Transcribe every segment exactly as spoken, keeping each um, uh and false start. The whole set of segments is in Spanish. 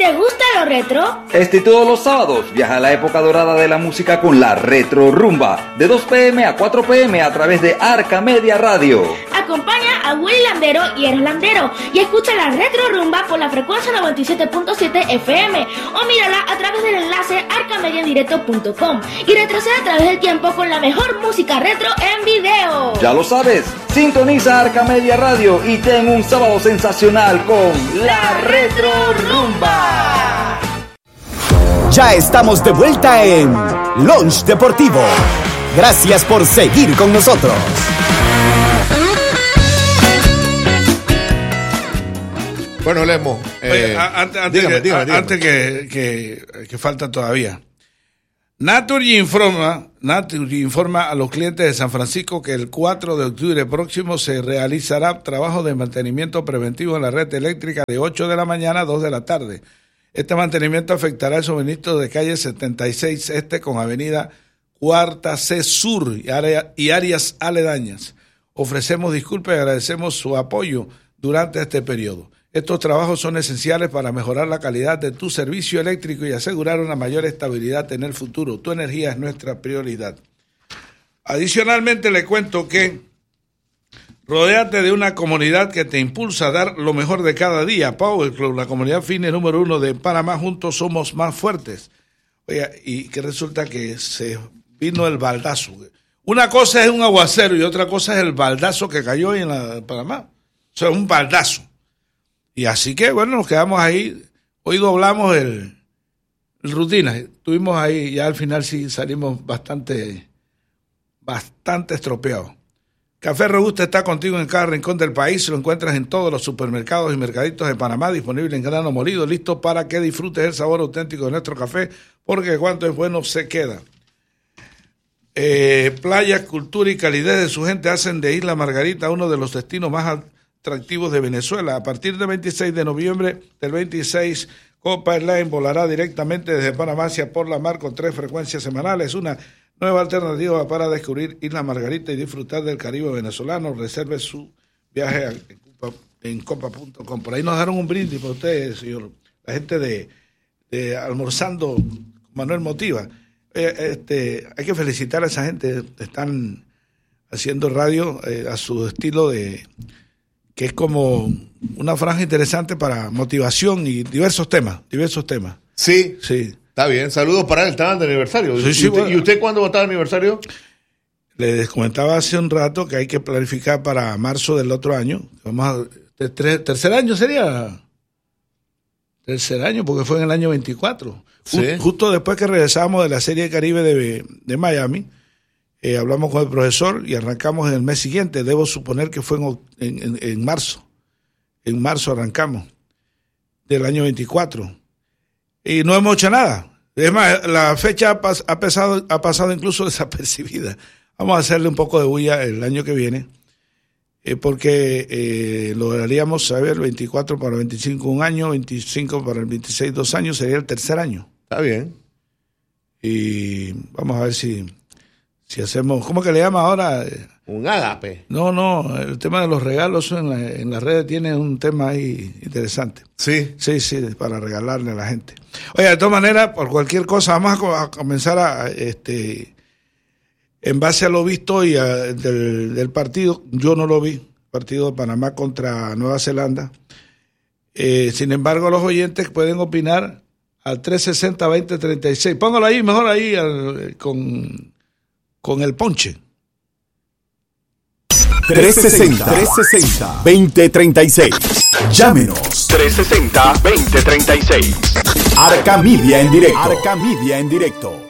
¿Te gusta lo retro? Este y todos los sábados viaja a la época dorada de la música con la Retro Rumba, de dos pm a cuatro pm a través de Arca Media Radio. Acompaña a Willy Landero y Eros Landero y escucha la Retro Rumba por la frecuencia noventa y siete punto siete F M o mírala a través del enlace arcamediaendirecto punto com y retrocede a través del tiempo con la mejor música retro en video. Ya lo sabes, sintoniza Arca Media Radio y ten un sábado sensacional con la Retro Rumba. Ya estamos de vuelta en Lunch Deportivo. Gracias por seguir con nosotros. Bueno, Lemo, eh, Oye, antes, antes, dígame, que, dígame, dígame. antes que, que, que falta todavía. Naturgy informa, Naturgy informa a los clientes de San Francisco que el cuatro de octubre próximo se realizará trabajo de mantenimiento preventivo en la red eléctrica de ocho de la mañana a dos de la tarde. Este mantenimiento afectará el suministro de calle setenta y seis Este con avenida Cuarta C Sur y, área, y áreas aledañas. Ofrecemos disculpas y agradecemos su apoyo durante este periodo. Estos trabajos son esenciales para mejorar la calidad de tu servicio eléctrico y asegurar una mayor estabilidad en el futuro. Tu energía es nuestra prioridad. Adicionalmente, le cuento que rodéate de una comunidad que te impulsa a dar lo mejor de cada día. Power Club, la comunidad fitness número uno de Panamá. Juntos somos más fuertes. Oiga, y que resulta que se vino el baldazo. Una cosa es un aguacero y otra cosa es el baldazo que cayó en la Panamá. O sea, un baldazo. Y así que, bueno, nos quedamos ahí. Hoy doblamos el, el rutina. Estuvimos ahí, ya al final sí salimos bastante, bastante estropeados. Café Robusta está contigo en cada rincón del país. Lo encuentras en todos los supermercados y mercaditos de Panamá, disponible en grano molido, listo para que disfrutes el sabor auténtico de nuestro café, porque cuanto es bueno se queda. Eh, playa, cultura y calidez de su gente hacen de Isla Margarita uno de los destinos más atractivos de Venezuela. A partir del veintiséis de noviembre del veintiséis, Copa Airlines volará directamente desde Panamá hacia por la mar con tres frecuencias semanales, una nueva alternativa para descubrir Isla Margarita y disfrutar del Caribe venezolano. Reserve su viaje en copa punto com. Por ahí nos dejaron un brindis para ustedes, señor. La gente de, de Almorzando Manuel Motiva. Eh, este, hay que felicitar a esa gente. Están haciendo radio eh, a su estilo de... que es como una franja interesante para motivación y diversos temas, diversos temas. Sí, sí. Está bien, saludos para él, estaban de aniversario. Sí, ¿Y, sí, usted, bueno. ¿Y usted cuándo va a estar de aniversario? Les comentaba hace un rato que hay que planificar para marzo del otro año. Vamos a, ter, tercer año sería, tercer año, porque fue en el año veinticuatro. Sí. Just, justo después que regresamos de la Serie Caribe de, de Miami, eh, hablamos con el profesor y arrancamos en el mes siguiente. Debo suponer que fue en, en, en, en marzo. En marzo arrancamos del año veinticuatro. Y no hemos hecho nada. Es más, la fecha ha, pas, ha, pesado, ha pasado incluso desapercibida. Vamos a hacerle un poco de bulla el año que viene, eh, porque eh, lo haríamos, a ver, veinticuatro para el veinticinco un año, veinticinco para el veintiséis dos años, sería el tercer año. Está bien. Y vamos a ver si, si hacemos, ¿cómo que le llama ahora? Un ágape. No, no, el tema de los regalos en, la, en las redes tiene un tema ahí interesante. Sí. Sí, sí, para regalarle a la gente. Oye, de todas maneras, por cualquier cosa, vamos a, a comenzar a, este, en base a lo visto y a, del, del partido, yo no lo vi, partido de Panamá contra Nueva Zelanda. Eh, sin embargo, los oyentes pueden opinar al tres sesenta veinte treinta y seis. Póngalo ahí, mejor ahí, al, con, con el ponche. trescientos sesenta veinte treinta y seis. Llámenos. trescientos sesenta veinte treinta y seis. Arca Media en directo. Arca Media en directo.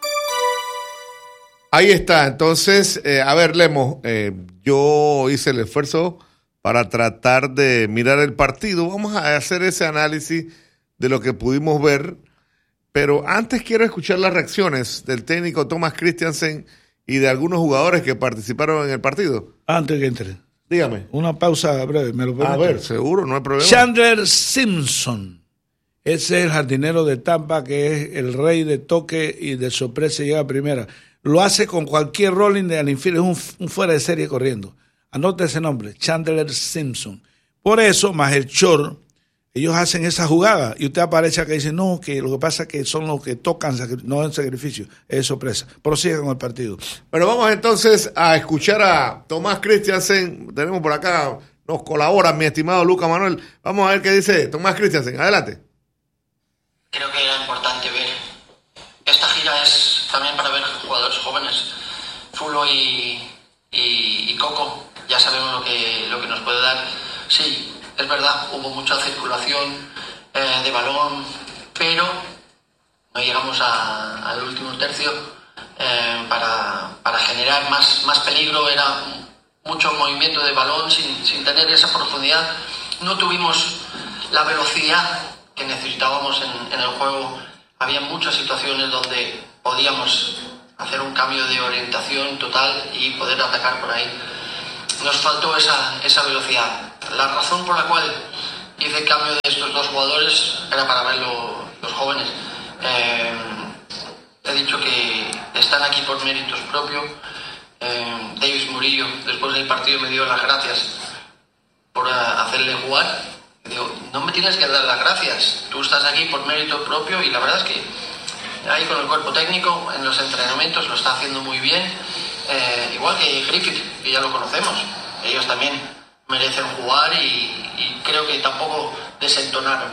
Ahí está. Entonces, eh, a ver, Lemo, eh, yo hice el esfuerzo para tratar de mirar el partido. Vamos a hacer ese análisis de lo que pudimos ver. Pero antes quiero escuchar las reacciones del técnico Thomas Christiansen y de algunos jugadores que participaron en el partido. Antes que entre. Dígame. Una pausa breve, me lo permite. A ver, seguro, no hay problema. Chandler Simpson. Ese es el jardinero de Tampa, que es el rey de toque y de sorpresa y llega a primera. Lo hace con cualquier rolling de al infield, es un, un fuera de serie corriendo. Anote ese nombre, Chandler Simpson. Por eso, más el short, ellos hacen esa jugada y usted aparece acá y dice, no, que lo que pasa es que son los que tocan, no es sacrificio, es sorpresa. Prosiga con el partido. Bueno, vamos entonces a escuchar a Tomás Christiansen. Tenemos por acá, nos colabora mi estimado Lucas Manuel. Vamos a ver qué dice Tomás Christiansen. Adelante. Creo que era importante ver. Esta gira es también para ver jugadores jóvenes. Fulo y, y, y Coco, ya sabemos lo que, lo que nos puede dar. Sí, es verdad, hubo mucha circulación eh, de balón, pero no llegamos a, al último tercio eh, para, para generar más, más peligro. Era mucho movimiento de balón sin, sin tener esa profundidad. No tuvimos la velocidad que necesitábamos en, en el juego. Había muchas situaciones donde podíamos hacer un cambio de orientación total y poder atacar por ahí. Nos faltó esa, esa velocidad. La razón por la cual hice el cambio de estos dos jugadores era para ver lo, los jóvenes. Eh, he dicho que están aquí por méritos propios. Eh, Davis Murillo, después del partido, me dio las gracias por uh, hacerle jugar. Digo, no me tienes que dar las gracias. Tú estás aquí por mérito propio y la verdad es que ahí con el cuerpo técnico, en los entrenamientos, lo está haciendo muy bien. Eh, igual que Griffith, que ya lo conocemos. Ellos también merecen jugar y, y creo que tampoco desentonaron.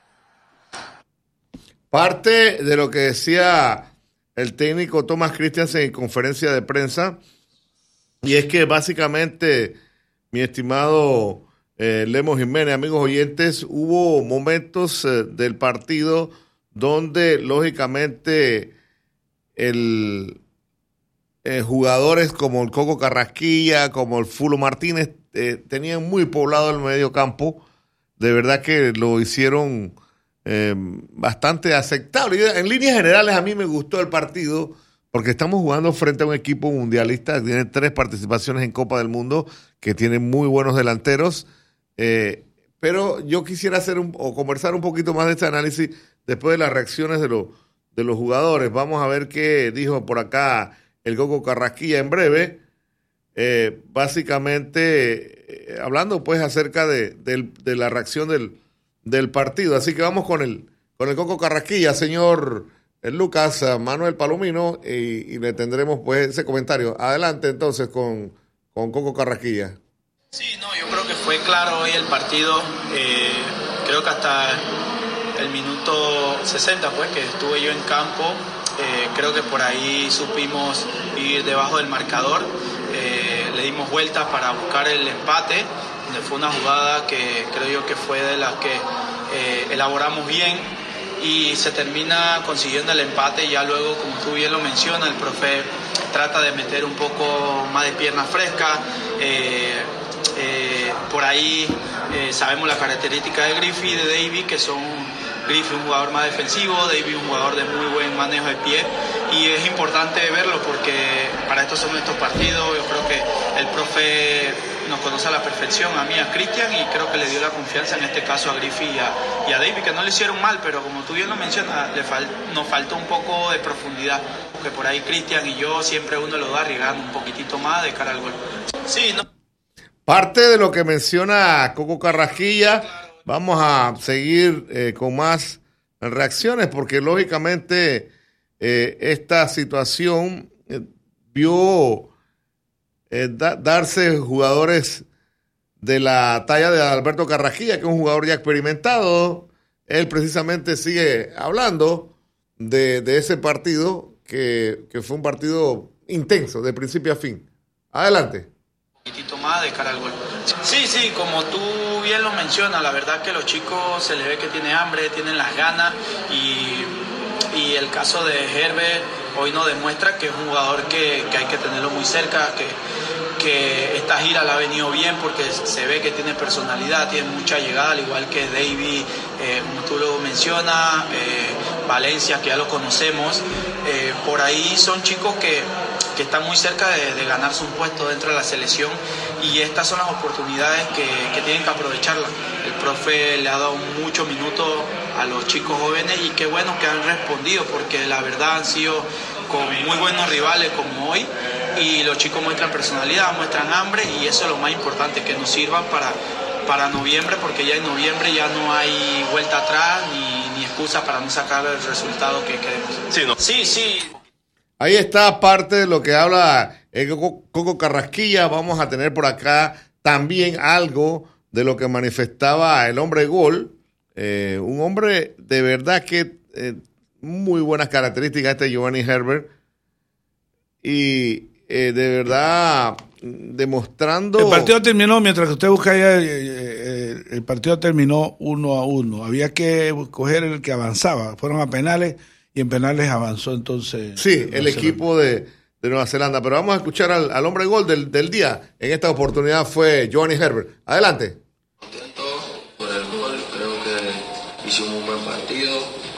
Parte de lo que decía el técnico Tomás Christiansen en conferencia de prensa, y es que básicamente, mi estimado eh, Lemos Jiménez, amigos oyentes, hubo momentos eh, del partido donde lógicamente el eh, jugadores como el Coco Carrasquilla, como el Fulo Martínez, eh, tenían muy poblado el medio campo. De verdad que lo hicieron eh, bastante aceptable. En líneas generales a mí me gustó el partido porque estamos jugando frente a un equipo mundialista que tiene tres participaciones en Copa del Mundo, que tiene muy buenos delanteros. Eh, pero yo quisiera hacer un, o conversar un poquito más de este análisis después de las reacciones de, lo, de los jugadores. Vamos a ver qué dijo por acá el Coco Carrasquilla en breve. Eh, básicamente eh, hablando pues acerca de, de, de la reacción del, del partido. Así que vamos con el, con el Coco Carrasquilla, señor el Lucas Manuel Palomino, y, y le tendremos pues ese comentario. Adelante entonces con, con Coco Carrasquilla. Sí, no, yo creo que fue claro hoy el partido. Eh, creo que hasta el minuto sesenta, pues, que estuve yo en campo, eh, creo que por ahí supimos ir debajo del marcador. Eh, le dimos vueltas para buscar el empate, donde fue una jugada que creo yo que fue de las que eh, elaboramos bien y se termina consiguiendo el empate. Ya luego, como tú bien lo mencionas, el profe trata de meter un poco más de pierna fresca. Eh, eh, por ahí eh, sabemos la característica de Griffith y de Davis, que son Griffith un jugador más defensivo, Davis un jugador de muy buen manejo de pie, y es importante verlo porque para estos son estos partidos. Yo creo que el profe nos conoce a la perfección, a mí, a Cristian, y creo que le dio la confianza en este caso a Griffith y a, y a Davis, que no le hicieron mal, pero como tú bien lo mencionas, le fal, nos faltó un poco de profundidad, porque por ahí Cristian y yo siempre uno lo da arriesgando un poquitito más de cara al gol. Sí, no. Parte de lo que menciona Coco Carrasquilla. Vamos a seguir eh, con más reacciones porque lógicamente eh, esta situación eh, vio eh, da, darse jugadores de la talla de Alberto Carrasquilla, que es un jugador ya experimentado. Él precisamente sigue hablando de, de ese partido que, que fue un partido intenso de principio a fin. Adelante. Un poquitito más de cara al gol. Sí, sí, como tú bien lo mencionas, la verdad que los chicos se les ve que tienen hambre, tienen las ganas, y, y el caso de Herbert hoy nos demuestra que es un jugador que, que hay que tenerlo muy cerca, que, que esta gira la ha venido bien porque se ve que tiene personalidad, tiene mucha llegada, al igual que David, eh, como tú lo mencionas, eh, Valencia, que ya lo conocemos. Eh, por ahí son chicos que que están muy cerca de, de ganarse un puesto dentro de la selección, y estas son las oportunidades que, que tienen que aprovecharlas. El profe le ha dado muchos minutos a los chicos jóvenes y qué bueno que han respondido, porque la verdad han sido con muy buenos rivales como hoy, y los chicos muestran personalidad, muestran hambre, y eso es lo más importante, que nos sirvan para, para noviembre, porque ya en noviembre ya no hay vuelta atrás ni, ni excusa para no sacar el resultado que queremos. Sí, ¿no? Sí, sí. Ahí está parte de lo que habla eh, Coco Carrasquilla. Vamos a tener por acá también algo de lo que manifestaba el hombre gol. Eh, un hombre de verdad que eh, muy buenas características, este Giovanni Herbert. Y eh, de verdad demostrando... El partido terminó, mientras que usted busca allá, eh, eh, el partido terminó uno a uno. Había que coger el que avanzaba. Fueron a penales y en penales avanzó entonces... Sí, el equipo de, de Nueva Zelanda. Pero vamos a escuchar al, al hombre gol del, del día. En esta oportunidad fue Giovanni Herbert. Adelante. Contento por el gol. Creo que hicimos un buen partido.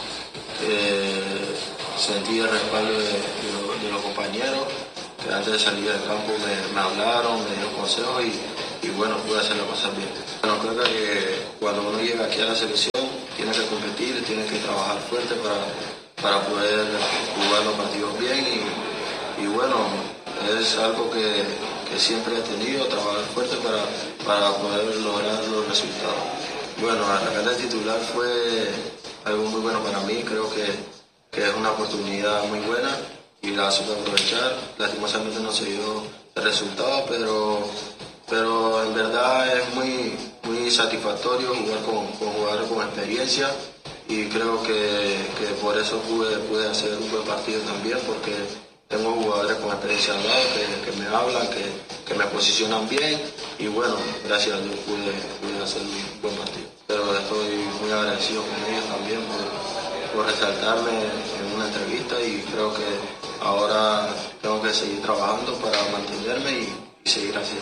Eh, sentí el respaldo de, de, lo, de los compañeros. Que antes de salir del campo me, me hablaron, me dieron consejos y, y bueno, pude hacerlo pasar bien. Bueno, creo que cuando uno llega aquí a la selección tiene que competir, tiene que trabajar fuerte para, para poder jugar los partidos bien y, y bueno, es algo que, que siempre he tenido, trabajar fuerte para, para poder lograr los resultados. Bueno, arrancar de titular fue algo muy bueno para mí, creo que, que es una oportunidad muy buena y la supe aprovechar. Lastimosamente no se dio el resultado, pero, pero en verdad es muy, muy satisfactorio jugar con, con jugadores con experiencia y creo que, que por eso pude, pude hacer un buen partido también, porque tengo jugadores con experiencia al lado que, que me hablan, que, que me posicionan bien y bueno, gracias a Dios pude, pude hacer un buen partido. Pero estoy muy agradecido con ellos también por, por resaltarme en una entrevista y creo que ahora tengo que seguir trabajando para mantenerme y, y seguir así.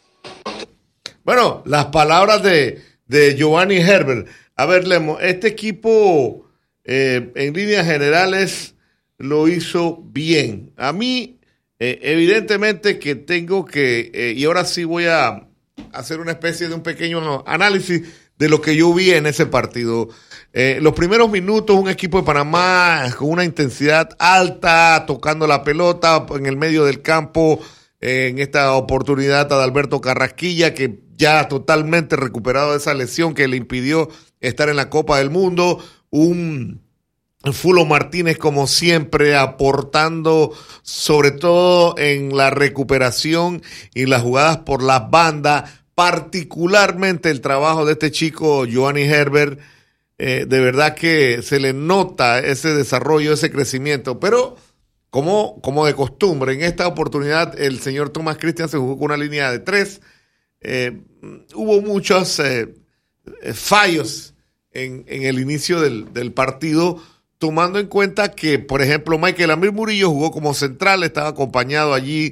Bueno, las palabras de, de Giovanni Herbert. A ver, Lemo, este equipo eh, en líneas generales lo hizo bien. A mí, eh, evidentemente que tengo que, eh, y ahora sí voy a hacer una especie de un pequeño análisis de lo que yo vi en ese partido. Eh, los primeros minutos, un equipo de Panamá con una intensidad alta, tocando la pelota en el medio del campo, eh, en esta oportunidad Adalberto Carrasquilla, que ya totalmente recuperado de esa lesión que le impidió estar en la Copa del Mundo, un Fulo Martínez como siempre aportando sobre todo en la recuperación y las jugadas por las bandas, particularmente el trabajo de este chico Giovanni Herbert. Eh, de verdad que se le nota ese desarrollo, ese crecimiento, pero como, como de costumbre, en esta oportunidad el señor Thomas Christian se jugó con una línea de tres. Eh, hubo muchos eh, fallos en, en el inicio del, del partido, tomando en cuenta que, por ejemplo, Michael Amir Murillo jugó como central, estaba acompañado allí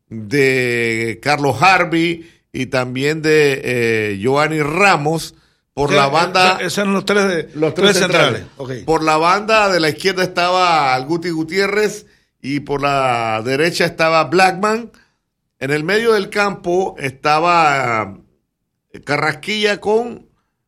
de Carlos Harvey y también de eh, Giovanni Ramos. Por o sea, la banda... Esos eran los tres, de, los tres, tres centrales. centrales. Okay. Por la banda de la izquierda estaba Guti Gutiérrez y por la derecha estaba Blackman. En el medio del campo estaba Carrasquilla con,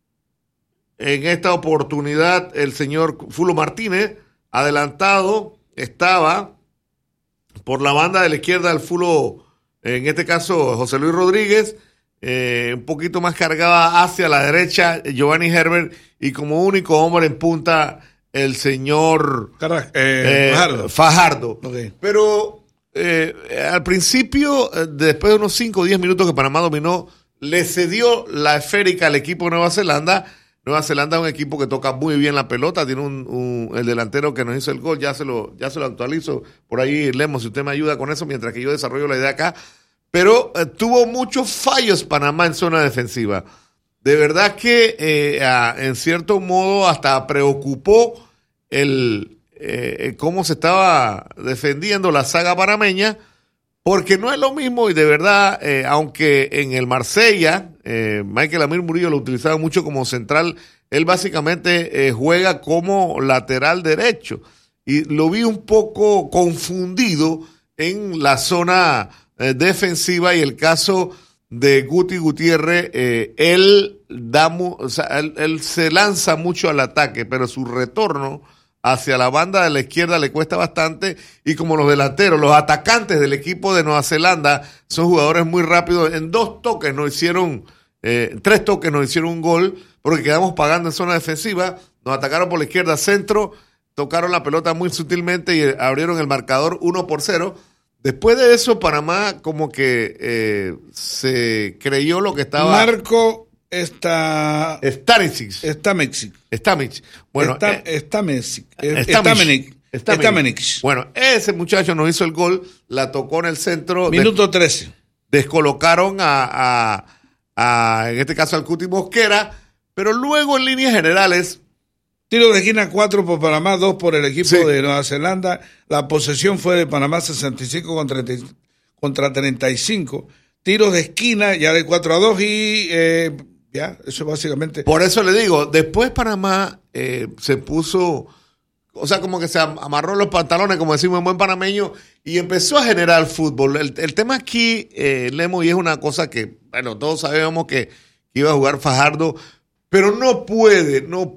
en esta oportunidad, el señor Fulo Martínez. Adelantado estaba por la banda de la izquierda el Fulo, en este caso José Luis Rodríguez. Eh, un poquito más cargada hacia la derecha Giovanni Herbert y como único hombre en punta el señor Carras, eh, eh, Fajardo, Fajardo. Okay. Pero eh, al principio, después de unos cinco o diez minutos que Panamá dominó, le cedió la esférica al equipo de Nueva Zelanda. Nueva Zelanda es un equipo que toca muy bien la pelota, tiene un, un el delantero que nos hizo el gol, ya se lo, ya se lo actualizo por ahí, Lemos, si usted me ayuda con eso mientras que yo desarrollo la idea acá. Pero eh, tuvo muchos fallos Panamá en zona defensiva. De verdad que eh, a, en cierto modo hasta preocupó el eh, cómo se estaba defendiendo la saga panameña, porque no es lo mismo y de verdad, eh, aunque en el Marsella, eh, Michael Amir Murillo lo utilizaba mucho como central, él básicamente eh, juega como lateral derecho. Y lo vi un poco confundido en la zona Eh, defensiva y el caso de Guti Gutiérrez, eh, él da mu- o sea, él, él se lanza mucho al ataque, pero su retorno hacia la banda de la izquierda le cuesta bastante y como los delanteros, los atacantes del equipo de Nueva Zelanda son jugadores muy rápidos, en dos toques no hicieron eh, tres toques nos hicieron un gol, porque quedamos pagando en zona defensiva, nos atacaron por la izquierda centro, tocaron la pelota muy sutilmente y abrieron el marcador uno por cero. Después de eso, Panamá como que eh, se creyó lo que estaba... Marco está... Stanisic. Stamic. Stamic. Bueno, Esta, eh, Stamic. Stamic. Stamic. Bueno, ese muchacho nos hizo el gol, la tocó en el centro. Minuto trece. Descolocaron a, a, a, en este caso, al Cuti Mosquera, pero luego en líneas generales... Tiro de esquina cuatro por Panamá, dos por el equipo sí. de Nueva Zelanda. La posesión fue de Panamá sesenta y cinco contra treinta y cinco. Tiros de esquina ya de cuatro a dos y eh, ya, eso básicamente. Por eso le digo, después Panamá eh, se puso, o sea, como que se amarró los pantalones, como decimos en buen panameño, y empezó a generar fútbol. El, el tema aquí, eh, Lemo, y es una cosa que, bueno, todos sabíamos que iba a jugar Fajardo, pero no puede, no